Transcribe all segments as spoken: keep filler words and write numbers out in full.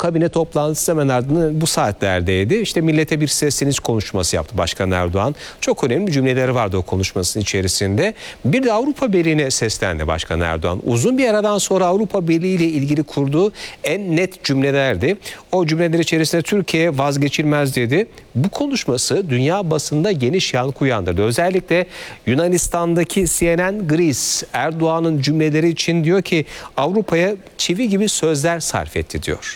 kabine toplantısı hemen ardından bu saatlerdeydi. İşte millete bir sesleniş konuşması yaptı Başkan Erdoğan. Çok önemli cümleleri vardı o konuşmasının içerisinde. Bir de Avrupa Birliği'ne seslendi Başkan Erdoğan. Uzun bir aradan sonra Avrupa Birliği ile ilgili kurduğu en net cümlelerdi. O cümleler içerisinde Türkiye vazgeçilmez dedi. Bu konuşması dünya basında geniş yankı uyandırdı. Özellikle Yunanistan'daki C N N Greece Erdoğan'ın cümleleri için diyor ki Avrupa'ya çivi gibi sözler sarf etti diyor.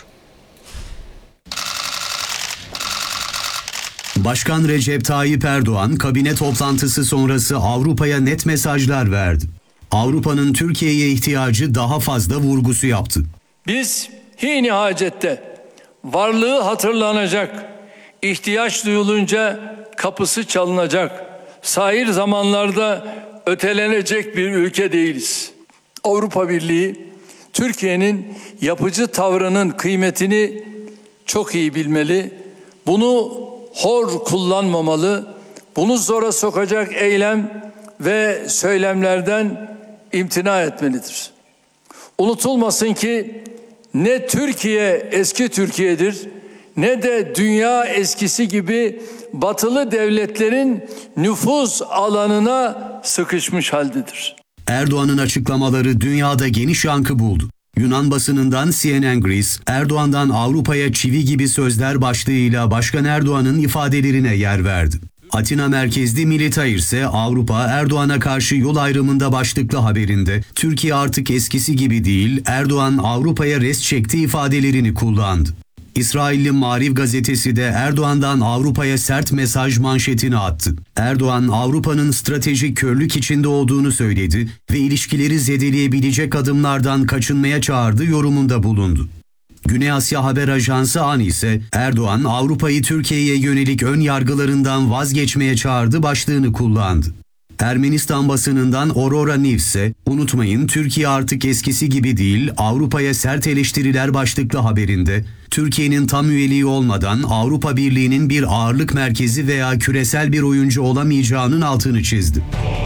Başkan Recep Tayyip Erdoğan kabine toplantısı sonrası Avrupa'ya net mesajlar verdi. Avrupa'nın Türkiye'ye ihtiyacı daha fazla vurgusu yaptı. Biz hini hacette varlığı hatırlanacak, ihtiyaç duyulunca kapısı çalınacak, sahil zamanlarda ötelenecek bir ülke değiliz. Avrupa Birliği Türkiye'nin yapıcı tavrının kıymetini çok iyi bilmeli. Bunu hor kullanmamalı. Bunu zora sokacak eylem ve söylemlerden imtina etmelidir. Unutulmasın ki ne Türkiye eski Türkiye'dir ne de dünya eskisi gibi batılı devletlerin nüfuz alanına sıkışmış haldedir. Erdoğan'ın açıklamaları dünyada geniş yankı buldu. Yunan basınından C N N Greece, Erdoğan'dan Avrupa'ya çivi gibi sözler başlığıyla Başkan Erdoğan'ın ifadelerine yer verdi. Atina merkezli Militair ise Avrupa Erdoğan'a karşı yol ayrımında başlıklı haberinde Türkiye artık eskisi gibi değil, Erdoğan Avrupa'ya res çekti ifadelerini kullandı. İsrailli Mariv gazetesi de Erdoğan'dan Avrupa'ya sert mesaj manşetini attı. Erdoğan Avrupa'nın stratejik körlük içinde olduğunu söyledi ve ilişkileri zedeleyebilecek adımlardan kaçınmaya çağırdı yorumunda bulundu. Güney Asya Haber Ajansı A N ise Erdoğan Avrupa'yı Türkiye'ye yönelik ön yargılarından vazgeçmeye çağırdı başlığını kullandı. Ermenistan basınından Aurora News ise unutmayın Türkiye artık eskisi gibi değil, Avrupa'ya sert eleştiriler başlıklı haberinde Türkiye'nin tam üyeliği olmadan Avrupa Birliği'nin bir ağırlık merkezi veya küresel bir oyuncu olamayacağının altını çizdi.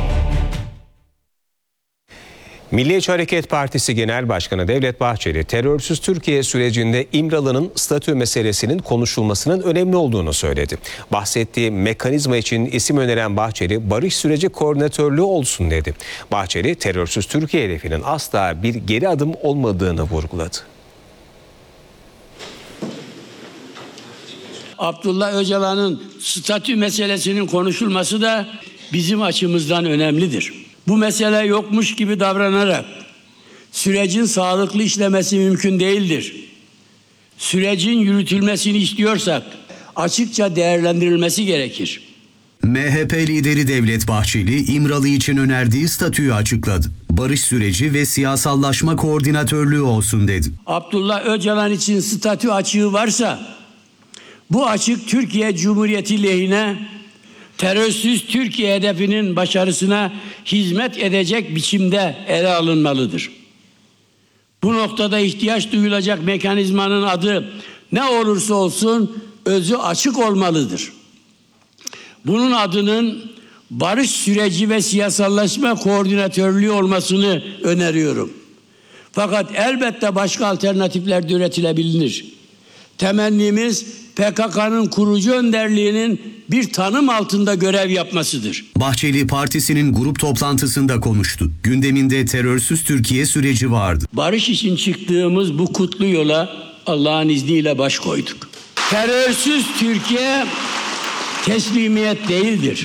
Milliyetçi Hareket Partisi Genel Başkanı Devlet Bahçeli, terörsüz Türkiye sürecinde İmralı'nın statü meselesinin konuşulmasının önemli olduğunu söyledi. Bahsettiği mekanizma için isim öneren Bahçeli, barış süreci koordinatörlüğü olsun dedi. Bahçeli, terörsüz Türkiye hedefinin asla bir geri adım olmadığını vurguladı. Abdullah Öcalan'ın statü meselesinin konuşulması da bizim açımızdan önemlidir. Bu mesele yokmuş gibi davranarak sürecin sağlıklı işlemesi mümkün değildir. Sürecin yürütülmesini istiyorsak açıkça değerlendirilmesi gerekir. M H P lideri Devlet Bahçeli, İmralı için önerdiği statüyü açıkladı. Barış süreci ve siyasallaşma koordinatörlüğü olsun dedi. Abdullah Öcalan için statü açığı varsa bu açık Türkiye Cumhuriyeti lehine terörsüz Türkiye hedefinin başarısına hizmet edecek biçimde ele alınmalıdır. Bu noktada ihtiyaç duyulacak mekanizmanın adı ne olursa olsun özü açık olmalıdır. Bunun adının barış süreci ve siyasallaşma koordinatörlüğü olmasını öneriyorum. Fakat elbette başka alternatifler de üretilebilir. Temennimiz P K K'nın kurucu önderliğinin bir tanım altında görev yapmasıdır. Bahçeli partisinin grup toplantısında konuştu. Gündeminde terörsüz Türkiye süreci vardı. Barış için çıktığımız bu kutlu yola Allah'ın izniyle baş koyduk. Terörsüz Türkiye teslimiyet değildir.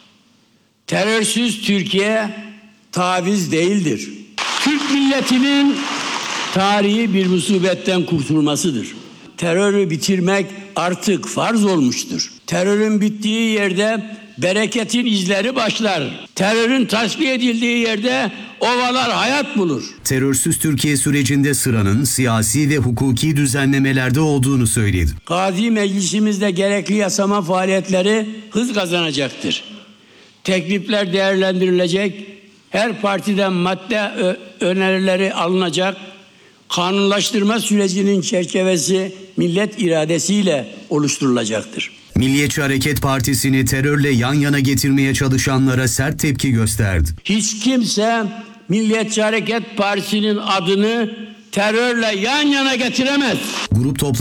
Terörsüz Türkiye taviz değildir. Türk milletinin tarihi bir musibetten kurtulmasıdır. Terörü bitirmek artık farz olmuştur. Terörün bittiği yerde bereketin izleri başlar. Terörün tasfiye edildiği yerde ovalar hayat bulur. Terörsüz Türkiye sürecinde sıranın siyasi ve hukuki düzenlemelerde olduğunu söyledi. Gazi Meclisimizde gerekli yasama faaliyetleri hız kazanacaktır. Teklifler değerlendirilecek, her partiden madde önerileri alınacak, kanunlaştırma sürecinin çerçevesi millet iradesiyle oluşturulacaktır. Milliyetçi Hareket Partisi'ni terörle yan yana getirmeye çalışanlara sert tepki gösterdi. Hiç kimse Milliyetçi Hareket Partisi'nin adını terörle yan yana getiremez. Grup